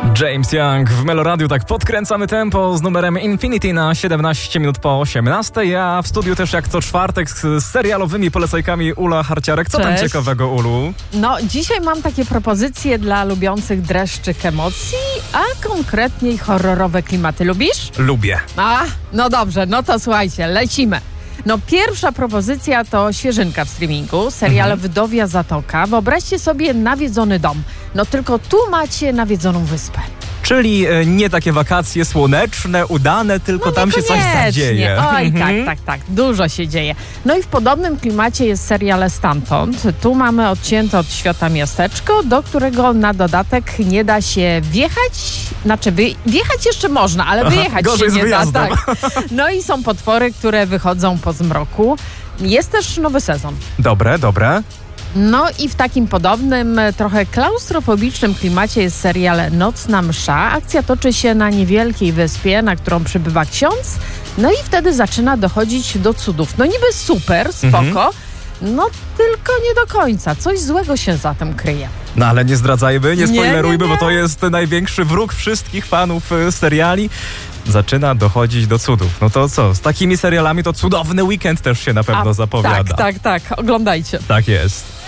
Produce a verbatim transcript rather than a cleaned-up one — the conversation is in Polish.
James Young w Meloradiu, tak podkręcamy tempo z numerem Infinity na siedemnaście minut po osiemnastej. Ja w studiu też jak co czwartek z serialowymi polecajkami Ula Harciarek. Co Cześć. tam ciekawego, Ulu? No, dzisiaj mam takie propozycje dla lubiących dreszczyk emocji, a konkretniej horrorowe klimaty. Lubisz? Lubię. A, no dobrze, no to słuchajcie, lecimy. No pierwsza propozycja to świeżynka w streamingu, serial Mhm. Wdowia Zatoka. Wyobraźcie sobie nawiedzony dom, no tylko tu macie nawiedzoną wyspę. Czyli e, nie takie wakacje słoneczne, udane, tylko No tam się coś niekoniecznie. zadzieje. Oj, Mhm. tak, tak, tak. Dużo się dzieje. No i w podobnym klimacie jest serial Stamtąd. Tu mamy odcięte od świata miasteczko, do którego na dodatek nie da się wjechać. Znaczy, wy, wjechać jeszcze można, ale wyjechać gorzej się z nie da. wyjazdem. Tak. No i są potwory, które wychodzą po zmroku. Jest też nowy sezon. Dobre, dobre. No i w takim podobnym, trochę klaustrofobicznym klimacie jest serial Nocna Msza. Akcja toczy się na niewielkiej wyspie, na którą przybywa ksiądz. No i wtedy zaczyna dochodzić do cudów. No niby super, spoko, Mhm. no tylko nie do końca. Coś złego się za tym kryje. No ale nie zdradzajmy, nie Nie, spoilerujmy, nie, nie. bo to jest największy wróg wszystkich fanów e, seriali. Zaczyna dochodzić do cudów. No to co, z takimi serialami to cudowny weekend też się na pewno A, zapowiada. Tak, tak, tak. Oglądajcie. Tak jest.